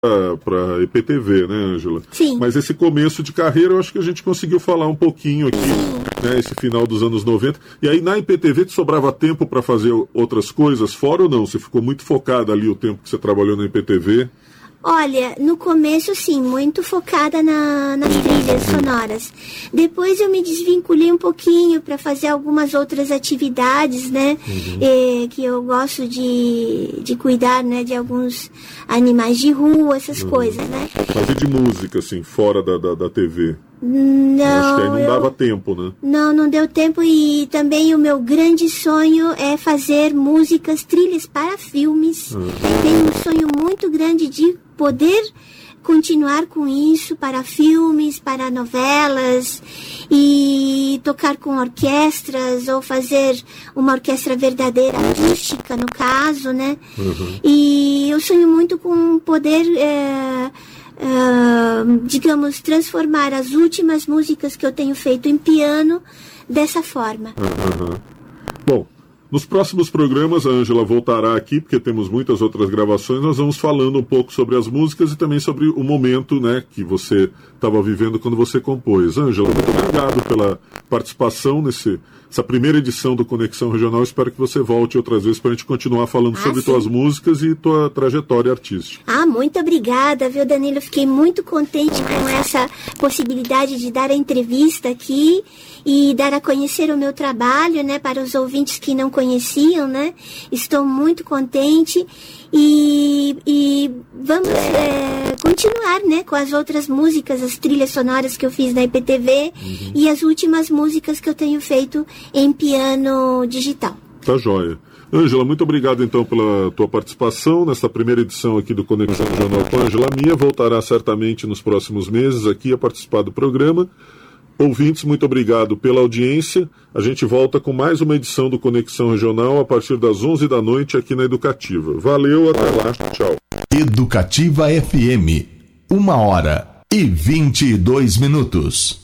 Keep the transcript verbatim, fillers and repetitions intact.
para E P T V, né, Ângela? Sim. Mas esse começo de carreira, eu acho que a gente conseguiu falar um pouquinho aqui, né, esse final dos anos noventa. E aí na E P T V te sobrava tempo para fazer outras coisas fora ou não? Você ficou muito focada ali o tempo que você trabalhou na E P T V? Olha, no começo sim, muito focada na, nas trilhas sonoras. Depois eu me desvinculei um pouquinho para fazer algumas outras atividades, né? Uhum. Eh, que eu gosto de, de cuidar, né? De alguns animais de rua, essas uhum. coisas, né? Mas e de música, assim, fora da, da, da T V? Não, acho que aí não eu... dava tempo, né? Não, não deu tempo, e também o meu grande sonho é fazer músicas, trilhas para filmes. Uhum. Tenho um sonho muito grande de poder continuar com isso para filmes, para novelas, e tocar com orquestras, ou fazer uma orquestra verdadeira, acústica no caso, né? Uhum. E eu sonho muito com poder... É... Uh, digamos, transformar as últimas músicas que eu tenho feito em piano dessa forma. Uhum. Bom, nos próximos programas a Ângela voltará aqui, porque temos muitas outras gravações. Nós vamos falando um pouco sobre as músicas e também sobre o momento, né, que você estava vivendo quando você compôs. Ângela, muito obrigado pela participação nesse... essa primeira edição do Conexão Regional. Espero que você volte outras vezes para a gente continuar falando ah, sobre sim. tuas músicas e tua trajetória artística. Ah, muito obrigada, viu, Danilo? Fiquei muito contente com essa possibilidade de dar a entrevista aqui e dar a conhecer o meu trabalho, né, para os ouvintes que não conheciam, né? Estou muito contente e, e vamos é, continuar, né, com as outras músicas, as trilhas sonoras que eu fiz na I P T V uhum. e as últimas músicas que eu tenho feito em piano digital. Tá joia. Ângela, muito obrigado então pela tua participação nessa primeira edição aqui do Conexão Regional com a Ângela Mia. Voltará certamente nos próximos meses aqui a participar do programa. Ouvintes, muito obrigado pela audiência. A gente volta com mais uma edição do Conexão Regional a partir das onze da noite aqui na Educativa. Valeu, até lá, tchau. Educativa F M, uma hora e vinte e dois minutos.